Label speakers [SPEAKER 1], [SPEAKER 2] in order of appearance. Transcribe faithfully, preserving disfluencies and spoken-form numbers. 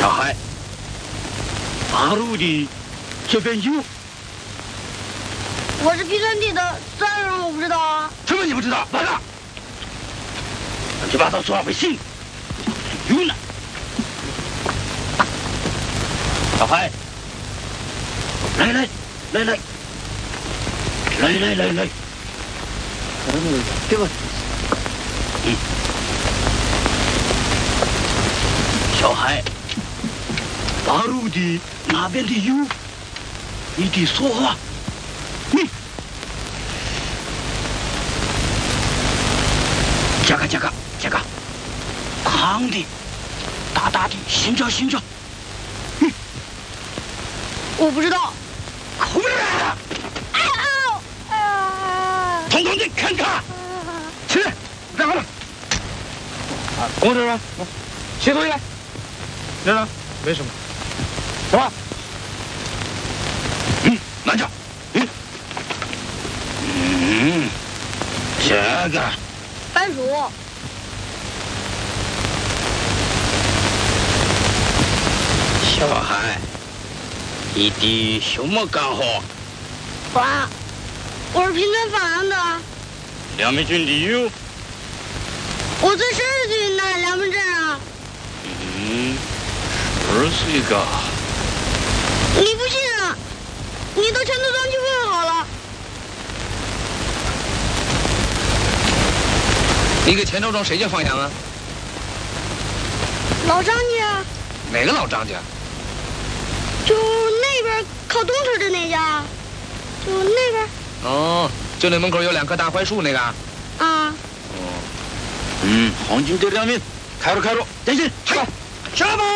[SPEAKER 1] 小孩，八路的这边有。
[SPEAKER 2] 我是皮川地的三人，我不知道啊。
[SPEAKER 1] 什么你不知道？完了，乱七八糟说话不行。有呢。小孩，来来来来来来来来，
[SPEAKER 3] 给我。
[SPEAKER 1] 嗯。小孩，八路的那边的有，你得说话。嗯。这个这个这个，胖的，大大的，寻找寻找。嗯。
[SPEAKER 2] 我不知道。
[SPEAKER 1] 口里来了。
[SPEAKER 2] 哎呦！哎呀！
[SPEAKER 1] 统统的看看，起来，干啥了？啊，跟我这边，写作业来。来了，没什么。走吧。嗯，慢着。嗯。嗯，这个。
[SPEAKER 2] 番薯。
[SPEAKER 1] 小孩，你的什么干活？
[SPEAKER 2] 我，我是平川发扬的。
[SPEAKER 1] 两面军的有。
[SPEAKER 2] 我在十二岁那两门镇啊。
[SPEAKER 1] 嗯，十二岁个。
[SPEAKER 2] 你不信啊？你到前头庄去问好了。
[SPEAKER 3] 你给前头庄谁家放羊啊？
[SPEAKER 2] 老张家。
[SPEAKER 3] 哪个老张家？
[SPEAKER 2] 就那边靠东头的那家，就那边。
[SPEAKER 3] 哦，就那门口有两棵大槐树那个。
[SPEAKER 2] 啊。
[SPEAKER 3] 哦。
[SPEAKER 1] 嗯，黄金队两名，开路开路，前进，嗨，下吧。